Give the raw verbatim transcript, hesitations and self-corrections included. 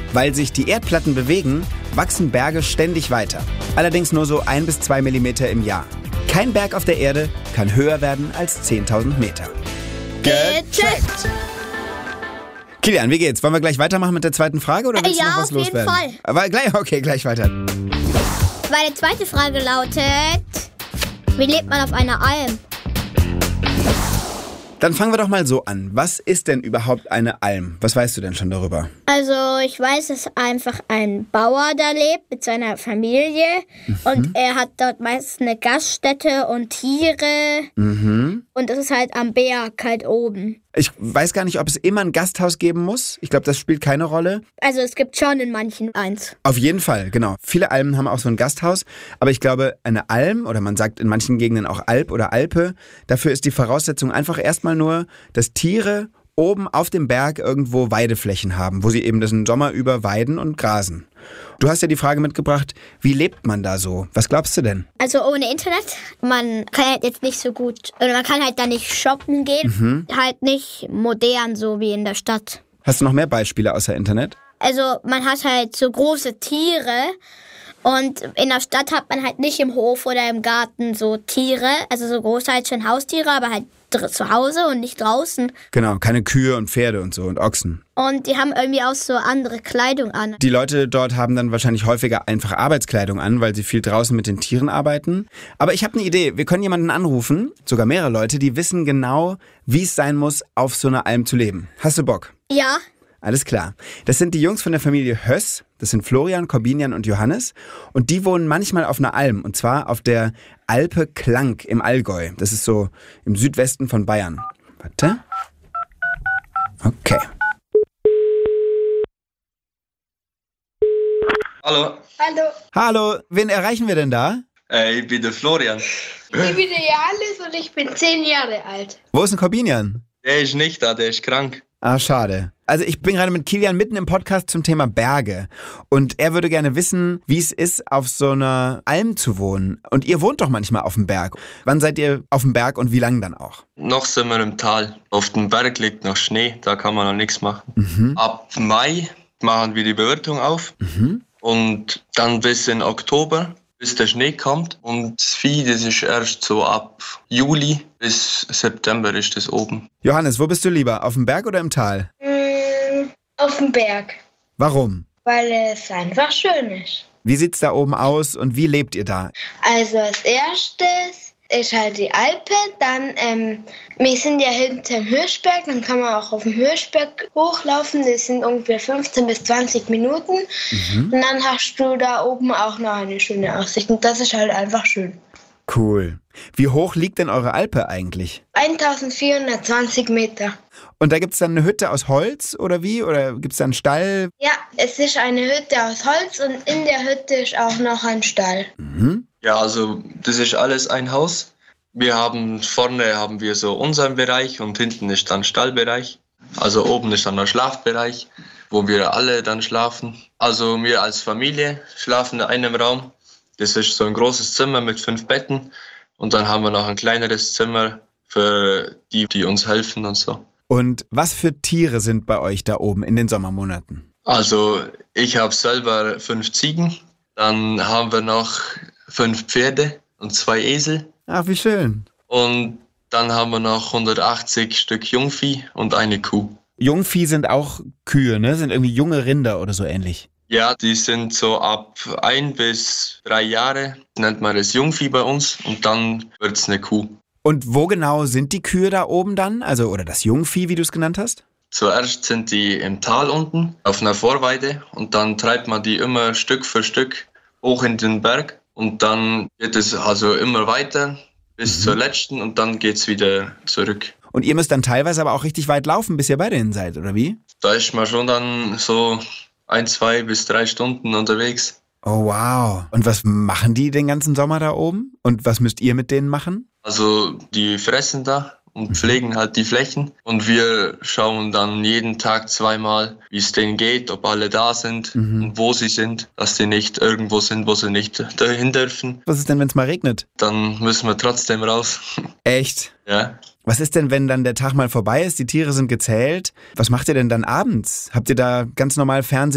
Weil sich die Erdplatten bewegen, wachsen Berge ständig weiter. Allerdings nur so ein bis zwei Millimeter im Jahr. Kein Berg auf der Erde kann höher werden als zehntausend Meter. Gecheckt! Kilian, wie geht's? Wollen wir gleich weitermachen mit der zweiten Frage oder willst Ja, du noch was auf jeden loswerden? Fall. Aber gleich, okay, gleich weiter. Meine zweite Frage lautet, wie lebt man auf einer Alm? Dann fangen wir doch mal so an. Was ist denn überhaupt eine Alm? Was weißt du denn schon darüber? Also ich weiß, dass einfach ein Bauer da lebt mit seiner Familie mhm. und er hat dort meistens eine Gaststätte und Tiere mhm. und das ist halt am Berg halt oben. Ich weiß gar nicht, ob es immer ein Gasthaus geben muss. Ich glaube, das spielt keine Rolle. Also es gibt schon in manchen eins. Auf jeden Fall, genau. Viele Almen haben auch so ein Gasthaus. Aber ich glaube, eine Alm, oder man sagt in manchen Gegenden auch Alp oder Alpe, dafür ist die Voraussetzung einfach erstmal nur, dass Tiere oben auf dem Berg irgendwo Weideflächen haben, wo sie eben den Sommer über weiden und grasen. Du hast ja die Frage mitgebracht, wie lebt man da so? Was glaubst du denn? Also ohne Internet, man kann halt jetzt nicht so gut, oder man kann halt da nicht shoppen gehen, mhm. halt nicht modern so wie in der Stadt. Hast du noch mehr Beispiele außer Internet? Also man hat halt so große Tiere und in der Stadt hat man halt nicht im Hof oder im Garten so Tiere, also so große halt schon Haustiere, aber halt zu Hause und nicht draußen. Genau, keine Kühe und Pferde und so und Ochsen. Und die haben irgendwie auch so andere Kleidung an. Die Leute dort haben dann wahrscheinlich häufiger einfach Arbeitskleidung an, weil sie viel draußen mit den Tieren arbeiten. Aber ich habe eine Idee. Wir können jemanden anrufen, sogar mehrere Leute, die wissen genau, wie es sein muss, auf so einer Alm zu leben. Hast du Bock? Ja. Alles klar. Das sind die Jungs von der Familie Höss. Das sind Florian, Corbinian und Johannes. Und die wohnen manchmal auf einer Alm. Und zwar auf der Alpe Klank im Allgäu. Das ist so im Südwesten von Bayern. Warte. Okay. Hallo. Hallo. Hallo. Wen erreichen wir denn da? Äh, ich bin der Florian. Ich bin der Johannes und ich bin zehn Jahre alt. Wo ist denn Corbinian? Der ist nicht da, der ist krank. Ah, schade. Also ich bin gerade mit Kilian mitten im Podcast zum Thema Berge. Und er würde gerne wissen, wie es ist, auf so einer Alm zu wohnen. Und ihr wohnt doch manchmal auf dem Berg. Wann seid ihr auf dem Berg und wie lange dann auch? Noch sind wir im Tal. Auf dem Berg liegt noch Schnee, da kann man noch nichts machen. Mhm. Ab Mai machen wir die Bewirtung auf. Mhm. Und dann bis in Oktober, bis der Schnee kommt. Und das Vieh, das ist erst so ab Juli bis September ist das oben. Johannes, wo bist du lieber? Auf dem Berg oder im Tal? Mm, auf dem Berg. Warum? Weil es einfach schön ist. Wie sieht's da oben aus und wie lebt ihr da? Also als erstes ist halt die Alpe, dann, ähm, wir sind ja hinterm Hirschberg, dann kann man auch auf dem Hirschberg hochlaufen, das sind ungefähr fünfzehn bis zwanzig Minuten. Mhm. Und dann hast du da oben auch noch eine schöne Aussicht und das ist halt einfach schön. Cool. Wie hoch liegt denn eure Alpe eigentlich? eintausendvierhundertzwanzig Meter. Und da gibt's dann eine Hütte aus Holz oder wie? Oder gibt's da einen Stall? Ja, es ist eine Hütte aus Holz und in der Hütte ist auch noch ein Stall. Mhm. Ja, also das ist alles ein Haus. Wir haben vorne haben wir so unseren Bereich und hinten ist dann Stallbereich. Also oben ist dann der Schlafbereich, wo wir alle dann schlafen. Also wir als Familie schlafen in einem Raum. Das ist so ein großes Zimmer mit fünf Betten. Und dann haben wir noch ein kleineres Zimmer für die, die uns helfen und so. Und was für Tiere sind bei euch da oben in den Sommermonaten? Also ich habe selber fünf Ziegen. Dann haben wir noch fünf Pferde und zwei Esel. Ach, wie schön. Und dann haben wir noch hundertachtzig Stück Jungvieh und eine Kuh. Jungvieh sind auch Kühe, ne? Sind irgendwie junge Rinder oder so ähnlich. Ja, die sind so ab ein bis drei Jahre, nennt man das Jungvieh bei uns. Und dann wird's eine Kuh. Und wo genau sind die Kühe da oben dann? Also, oder das Jungvieh, wie du es genannt hast? Zuerst sind die im Tal unten auf einer Vorweide und dann treibt man die immer Stück für Stück hoch in den Berg und dann geht es also immer weiter bis mhm. zur letzten und dann geht's wieder zurück. Und ihr müsst dann teilweise aber auch richtig weit laufen, bis ihr bei denen seid, oder wie? Da ist man schon dann so ein, zwei bis drei Stunden unterwegs. Oh wow. Und was machen die den ganzen Sommer da oben? Und was müsst ihr mit denen machen? Also die fressen da und pflegen halt die Flächen. Und wir schauen dann jeden Tag zweimal, wie es denen geht, ob alle da sind mhm. und wo sie sind, dass die nicht irgendwo sind, wo sie nicht dahin dürfen. Was ist denn, wenn es mal regnet? Dann müssen wir trotzdem raus. Echt? Ja. Was ist denn, wenn dann der Tag mal vorbei ist, die Tiere sind gezählt? Was macht ihr denn dann abends? Habt ihr da ganz normal Fernsehen?